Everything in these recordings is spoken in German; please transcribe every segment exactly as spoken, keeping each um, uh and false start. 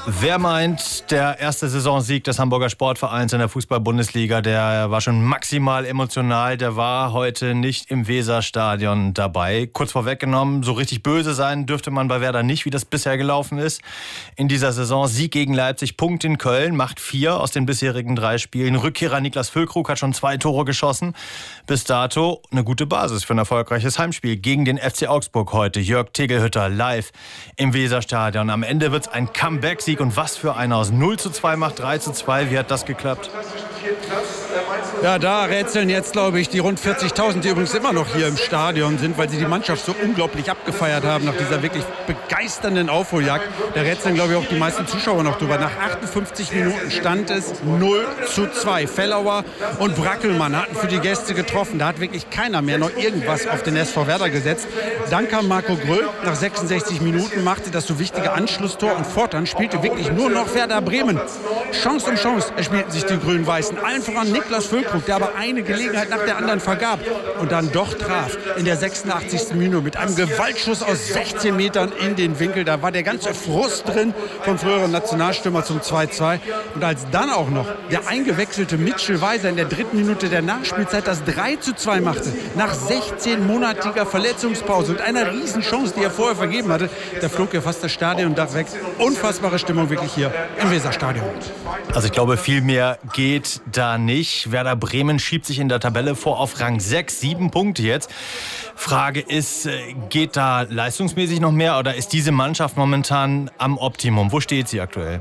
Wer meint, der erste Saisonsieg des Hamburger Sportvereins in der Fußball-Bundesliga, der war schon maximal emotional, der war heute nicht im Weserstadion dabei. Kurz vorweggenommen, so richtig böse sein dürfte man bei Werder nicht, wie das bisher gelaufen ist. In dieser Saison Sieg gegen Leipzig, Punkt in Köln, macht vier aus den bisherigen drei Spielen. Rückkehrer Niklas Füllkrug hat schon zwei Tore geschossen. Bis dato eine gute Basis für ein erfolgreiches Heimspiel gegen den F C Augsburg heute. Jörg Tegelhütter live im Weserstadion. Am Ende wird es ein Comeback-Sieg. Und was für einer aus null zu zwei macht drei zu zwei. Wie hat das geklappt? Ja, da rätseln jetzt, glaube ich, die rund vierzigtausend, die übrigens immer noch hier im Stadion sind, weil sie die Mannschaft so unglaublich abgefeiert haben nach dieser wirklich begeisternden Aufholjagd. Da rätseln, glaube ich, auch die meisten Zuschauer noch drüber. Nach achtundfünfzig Minuten stand es null zu zwei. Fellauer und Brackelmann hatten für die Gäste getroffen. Da hat wirklich keiner mehr noch irgendwas auf den S V Werder gesetzt. Dann kam Marco Gröll. Nach sechsundsechzig Minuten machte das so wichtige Anschlusstor und fortan spielte wirklich nur noch Werder Bremen. Chance um Chance erspielten sich die Grün-Weißen. Allen voran Niklas Füllkrug, der aber eine Gelegenheit nach der anderen vergab und dann doch traf in der sechsundachtzigsten Minute mit einem Gewaltschuss aus sechzehn Metern in den Winkel. Da war der ganze Frust drin vom früheren Nationalstürmer zum zwei zu zwei. Und als dann auch noch der eingewechselte Mitchell Weiser in der dritten Minute der Nachspielzeit das drei zu zwei machte, nach sechzehnmonatiger Verletzungspause und einer Riesenchance, die er vorher vergeben hatte, da flog ja fast das Stadiondach weg. Unfassbare Stimmung wirklich hier im Weserstadion. Also ich glaube, viel mehr geht da nicht. Werder Bremen schiebt sich in der Tabelle vor auf Rang sechs, sieben Punkte jetzt. Frage ist, geht da leistungsmäßig noch mehr oder ist diese Mannschaft momentan am Optimum? Wo steht sie aktuell?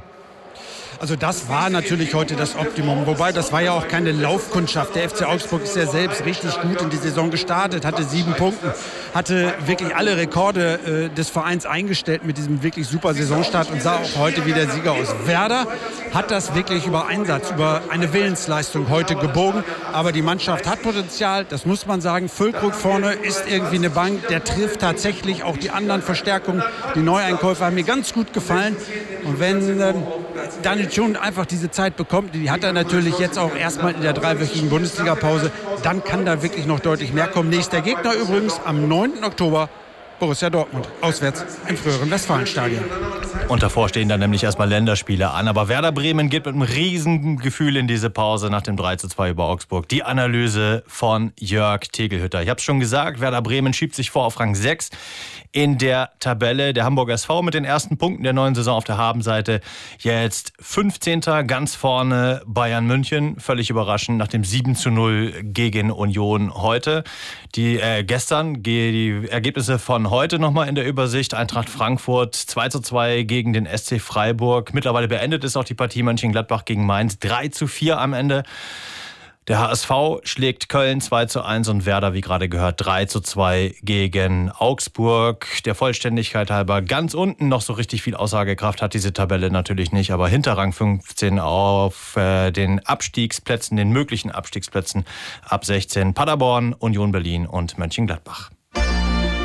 Also das war natürlich heute das Optimum. Wobei, das war ja auch keine Laufkundschaft. Der F C Augsburg ist ja selbst richtig gut in die Saison gestartet, hatte sieben Punkte, hatte wirklich alle Rekorde äh, des Vereins eingestellt mit diesem wirklich super Saisonstart und sah auch heute wie der Sieger aus. Werder hat das wirklich über Einsatz, über eine Willensleistung heute gebogen. Aber die Mannschaft hat Potenzial, das muss man sagen. Füllkrug vorne ist irgendwie eine Bank, der trifft tatsächlich auch die anderen Verstärkungen. Die Neueinkäufe haben mir ganz gut gefallen. Und wenn ähm, Daniel Thun einfach diese Zeit bekommt, die hat er natürlich jetzt auch erstmal in der dreiwöchigen Bundesliga-Pause, dann kann da wirklich noch deutlich mehr kommen. Nächster Gegner übrigens am neunten Oktober Borussia Dortmund, auswärts im früheren Westfalenstadion. Und davor stehen dann nämlich erstmal Länderspiele an. Aber Werder Bremen geht mit einem riesen Gefühl in diese Pause nach dem drei zu zwei über Augsburg. Die Analyse von Jörg Tegelhütter. Ich habe es schon gesagt, Werder Bremen schiebt sich vor auf Rang sechs in der Tabelle. Der Hamburger S V mit den ersten Punkten der neuen Saison auf der Habenseite. Jetzt fünfzehnter ganz vorne Bayern München. Völlig überraschend nach dem sieben zu null gegen Union heute. Die äh, gestern die Ergebnisse von heute nochmal in der Übersicht. Eintracht Frankfurt zwei zu zwei gegen den S C Freiburg. Mittlerweile beendet ist auch die Partie Mönchengladbach gegen Mainz. drei zu vier am Ende. Der H S V schlägt Köln zwei zu eins und Werder, wie gerade gehört, drei zu zwei gegen Augsburg. Der Vollständigkeit halber ganz unten noch so richtig viel Aussagekraft hat diese Tabelle natürlich nicht, aber hinter Rang fünfzehn auf äh, den Abstiegsplätzen, den möglichen Abstiegsplätzen ab sechzehn Paderborn, Union Berlin und Mönchengladbach.